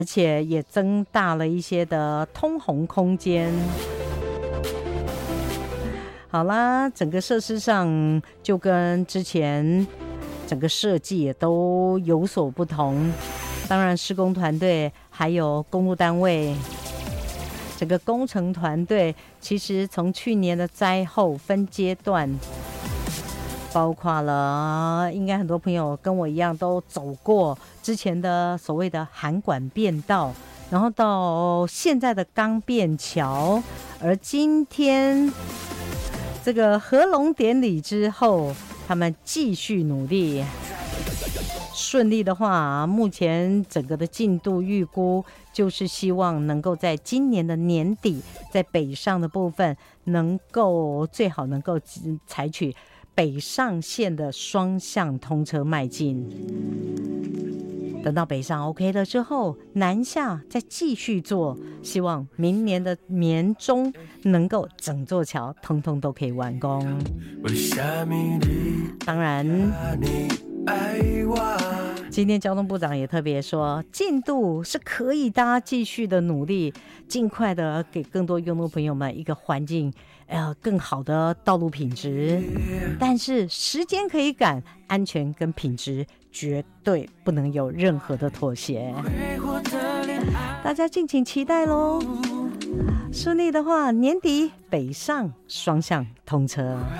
而且也增大了一些的通红空间。好啦，整个设施上就跟之前整个设计也都有所不同。当然施工团队还有公路单位，整个工程团队其实从去年的灾后分阶段，包括了应该很多朋友跟我一样都走过之前的所谓的涵管便道，然后到现在的钢便桥，而今天这个合龙典礼之后，他们继续努力。顺利的话，目前整个的进度预估就是希望能够在今年的年底，在北上的部分最好能够采取北上线的双向通车迈进。等到北上 OK 了之后，南下再继续做，希望明年的年中能够整座桥通通都可以完工。当然今天交通部长也特别说，进度是可以大家继续的努力，尽快的给更多用路朋友们一个环境更好的道路品质，但是时间可以赶，安全跟品质绝对不能有任何的妥协，大家敬请期待咯。顺利的话，年底北上双向通车。